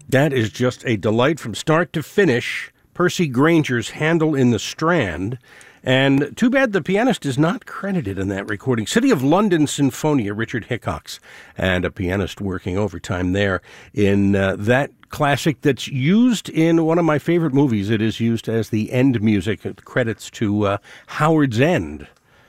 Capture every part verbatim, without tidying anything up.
That is just a delight from start to finish. Percy Granger's Handel in the Strand. And too bad the pianist is not credited in that recording. City of London Sinfonia, Richard Hickox, and a pianist working overtime there in uh, that classic that's used in one of my favorite movies. It is used as the end music. Credits to uh, Howard's End.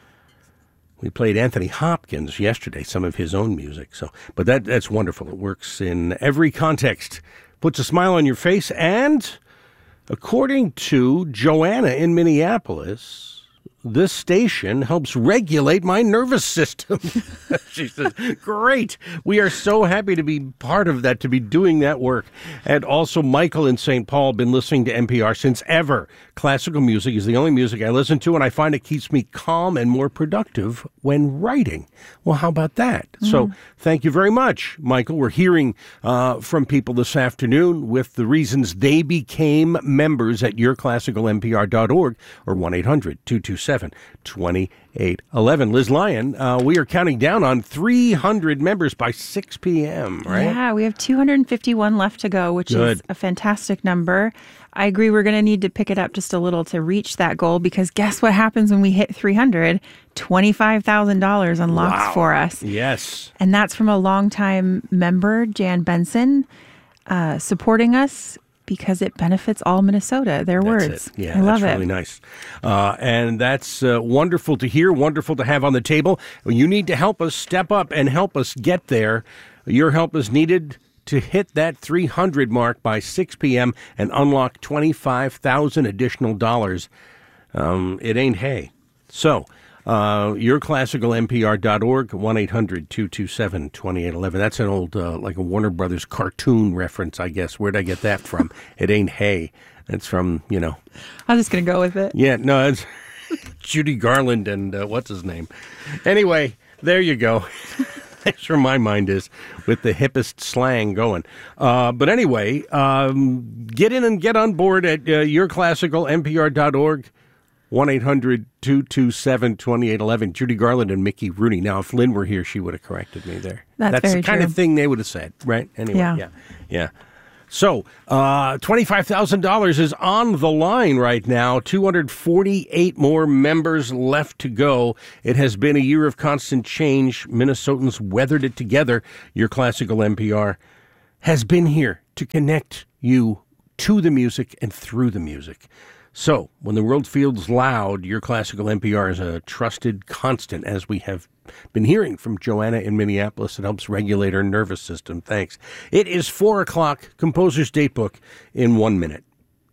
We played Anthony Hopkins yesterday, some of his own music. So, but that that's wonderful. It works in every context, puts a smile on your face, and according to Joanna in Minneapolis, this station helps regulate my nervous system. She says, great. We are so happy to be part of that, to be doing that work. And also Michael in Saint Paul, been listening to N P R since ever. Classical music is the only music I listen to, and I find it keeps me calm and more productive when writing. Well, how about that? Mm. So thank you very much, Michael. We're hearing uh, from people this afternoon with the reasons they became members at your classical N P R dot org or one eight hundred two two seven two eight one one. Liz Lyon, uh, we are counting down on three hundred members by six p.m., right? Yeah, we have two hundred fifty-one left to go, which Good. is a fantastic number. I agree we're going to need to pick it up just a little to reach that goal, because guess what happens when we hit three hundred? twenty-five thousand dollars unlocks wow. for us. Yes. And that's from a longtime member, Jan Benson, uh, supporting us because it benefits all Minnesota. Their that's words. It. Yeah, I love that's it. really nice. Uh, and that's uh, wonderful to hear, wonderful to have on the table. You need to help us step up and help us get there. Your help is needed to hit that three hundred mark by six p.m. and unlock twenty-five thousand additional dollars. Um, it ain't hay. So, uh, your classical N P R dot org, one eight hundred two two seven two eight one one. That's an old, uh, like a Warner Brothers cartoon reference, I guess. Where'd I get that from? It ain't hay. It's from, you know. I was just going to go with it. Yeah, no, it's Judy Garland and uh, what's his name? Anyway, there you go. That's where my mind is with the hippest slang going. Uh, but anyway, um, get in and get on board at uh, your classical N P R dot org, one eight hundred two two seven two eight one one. Judy Garland and Mickey Rooney. Now, if Lynn were here, she would have corrected me there. That's, That's very the kind true. of thing they would have said, right? Anyway, yeah. Yeah. yeah. So, uh, twenty-five thousand dollars is on the line right now. two hundred forty-eight more members left to go. It has been a year of constant change. Minnesotans weathered it together. Your classical N P R has been here to connect you to the music and through the music. So, when the world feels loud, your classical N P R is a trusted constant, as we have been hearing from Joanna in Minneapolis. It helps regulate our nervous system. Thanks. It is four o'clock, Composer's Datebook in one minute.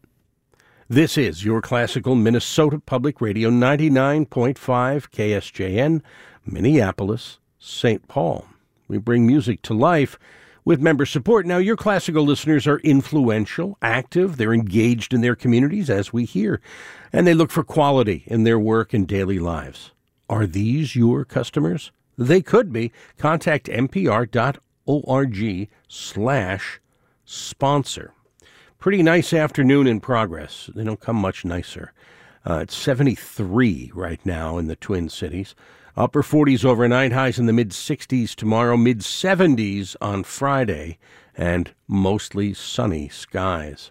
This is your classical Minnesota Public Radio, ninety-nine point five K S J N, Minneapolis, Saint Paul. We bring music to life with member support. Now, your classical listeners are influential, active, they're engaged in their communities, as we hear, and they look for quality in their work and daily lives. Are these your customers? They could be. Contact N P R dot org slash sponsor. Pretty nice afternoon in progress. They don't come much nicer. Uh, it's seventy-three right now in the Twin Cities. Upper forties overnight, highs in the mid-sixties tomorrow, mid-seventies on Friday, and mostly sunny skies.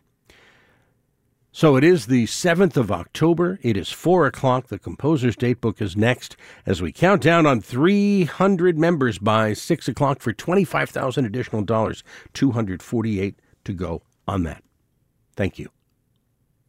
So it is the seventh of October. It is four o'clock. The Composer's Datebook is next as we count down on three hundred members by six o'clock for twenty-five thousand additional dollars. two hundred forty-eight to go on that. Thank you.